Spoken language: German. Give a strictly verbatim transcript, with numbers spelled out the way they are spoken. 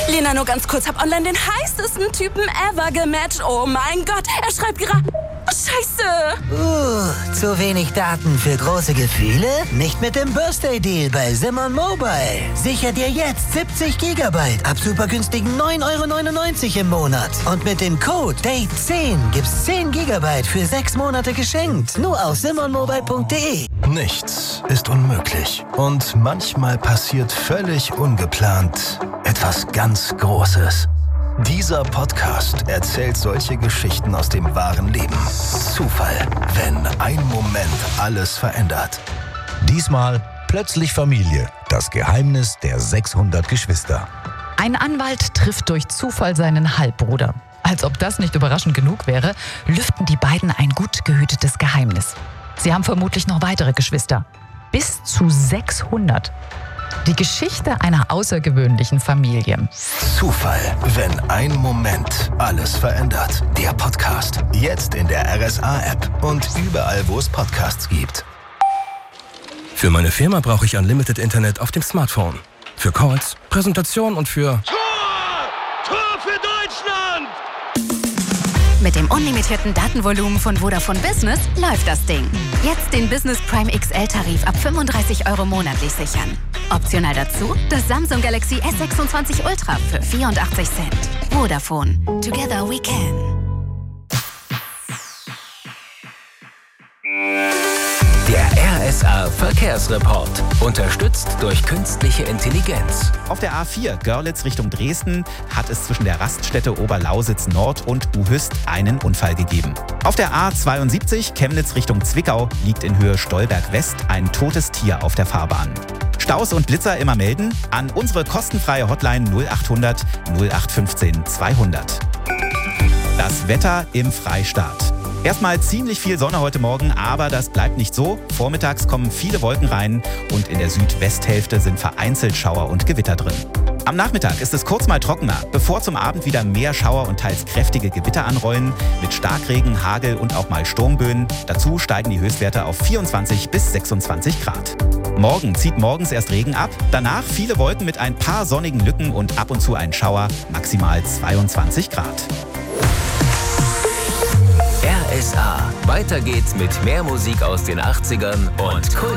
Lena, nur ganz kurz, hab online den heißesten Typen ever gematcht. Oh mein Gott, er schreibt gerade... Oh, Scheiße! Uh, zu wenig Daten für große Gefühle? Nicht mit dem Birthday-Deal bei Simon Mobile. Sicher dir jetzt siebzig Gigabyte ab super günstigen neun Euro neunundneunzig im Monat. Und mit dem Code Date zehn gibt's zehn Gigabyte für sechs Monate geschenkt. Nur auf simon mobile punkt de. Nichts ist unmöglich. Und manchmal passiert völlig ungeplant etwas ganz Großes. Dieser Podcast erzählt solche Geschichten aus dem wahren Leben. Zufall, wenn ein Moment alles verändert. Diesmal plötzlich Familie. Das Geheimnis der sechshundert Geschwister. Ein Anwalt trifft durch Zufall seinen Halbbruder. Als ob das nicht überraschend genug wäre, lüften die beiden ein gut gehütetes Geheimnis. Sie haben vermutlich noch weitere Geschwister. Bis zu sechshundert. Die Geschichte einer außergewöhnlichen Familie. Zufall, wenn ein Moment alles verändert. Der Podcast. Jetzt in der R S A-App und überall, wo es Podcasts gibt. Für meine Firma brauche ich Unlimited Internet auf dem Smartphone. Für Calls, Präsentation und für... Tor! Tor für Deutschland! Mit dem unlimitierten Datenvolumen von Vodafone Business läuft das Ding. Jetzt den Business Prime X L-Tarif ab fünfunddreißig Euro monatlich sichern. Optional dazu das Samsung Galaxy S sechsundzwanzig Ultra für vierundachtzig Cent. Vodafone. Together we can. Der R S A-Verkehrsreport. Unterstützt durch künstliche Intelligenz. Auf der A vier Görlitz Richtung Dresden hat es zwischen der Raststätte Oberlausitz Nord und Buhüst einen Unfall gegeben. Auf der A zweiundsiebzig Chemnitz Richtung Zwickau liegt in Höhe Stolberg West ein totes Tier auf der Fahrbahn. Staus und Blitzer immer melden an unsere kostenfreie Hotline null achthundert null acht fünfzehn zweihundert. Das Wetter im Freistaat. Erstmal ziemlich viel Sonne heute Morgen, aber das bleibt nicht so. Vormittags kommen viele Wolken rein und in der Südwesthälfte sind vereinzelt Schauer und Gewitter drin. Am Nachmittag ist es kurz mal trockener, bevor zum Abend wieder mehr Schauer und teils kräftige Gewitter anrollen, mit Starkregen, Hagel und auch mal Sturmböen. Dazu steigen die Höchstwerte auf vierundzwanzig bis sechsundzwanzig Grad. Morgen zieht morgens erst Regen ab, danach viele Wolken mit ein paar sonnigen Lücken und ab und zu ein Schauer, maximal zweiundzwanzig Grad. R S A. Weiter geht's mit mehr Musik aus den achtzigern und Kult.